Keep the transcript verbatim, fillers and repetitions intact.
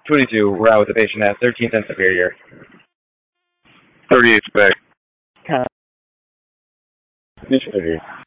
twenty-two, we're out with the patient at thirteen ten Superior. thirty-eight spec. Con- Missionary.